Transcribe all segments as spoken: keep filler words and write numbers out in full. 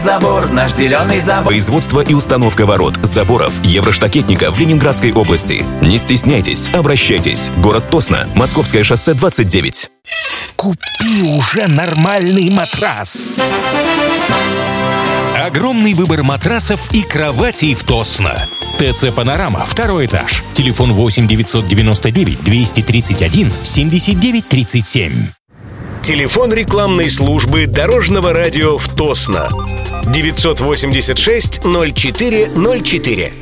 Забор, наш зеленый забор. Производство и установка ворот, заборов, евроштакетника в Ленинградской области. Не стесняйтесь, обращайтесь. Город Тосно, Московское шоссе двадцать девять. Купи уже нормальный матрас. Огромный выбор матрасов и кроватей в Тосно. ТЦ «Панорама», второй этаж. Телефон восемь девятьсот девяносто девять двести тридцать один семьдесят девять тридцать семь. Телефон рекламной службы Дорожного радио в Тосно. девятьсот восемьдесят шесть ноль четыре ноль четыре.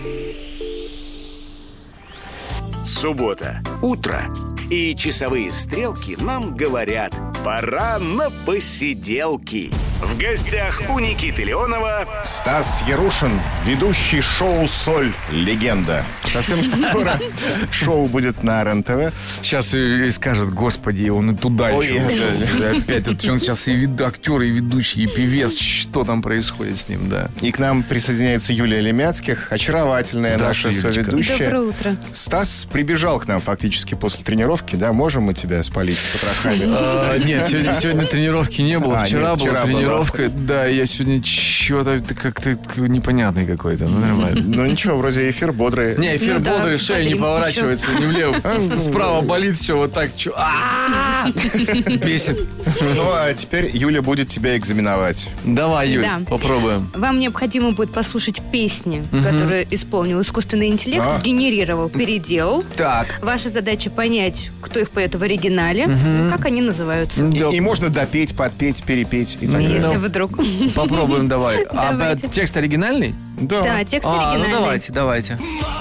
Суббота. Утро. И часовые стрелки нам говорят: пора на посиделки. В гостях у Никиты Леонова Стас Ярушин, ведущий шоу «Соль. Легенда». Совсем скоро шоу будет на РЕН-ТВ. Сейчас и скажет: господи, он и туда Ой, еще. да. Опять вот он сейчас и вид- актер, и ведущий, и певец. Что там происходит с ним, да. И к нам присоединяется Юлия Лемяцких, очаровательная наша Здравствуй, Юлечка. соведущая. Доброе утро. Стас прибежал к нам фактически после тренировки, да? Можем мы тебя спалить с потрохами? А, нет, сегодня, сегодня тренировки не было. А, Вчера нет, была вчера была. тренировка. Да, я сегодня что-то как-то непонятный какой-то. Ну, нормально. Ну ничего, вроде эфир бодрый. Не, эфир Ну да, бодрый, шея не поднимемся поворачивается ни влево. Справа болит все вот так. чё- А-а-а! Бесит. Ну а теперь Юля будет тебя экзаменовать. Давай, Юль, Да. попробуем. Вам необходимо будет послушать песни, которые исполнил искусственный интеллект, А. сгенерировал, переделал. Так. Ваша задача понять, кто их поет в оригинале, и как они называются. И, и можно допеть, подпеть, перепеть и так далее. Если Ну, вдруг. Попробуем, давай. А Давайте. э, текст оригинальный? Да. Да, текст А, ну оригинальный. давайте, давайте.